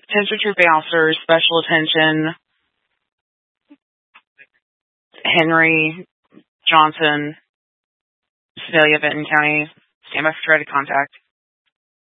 Attention trooping officers, special attention, Henry Johnson, Sedalia, Benton County. Stand by for dreaded contact.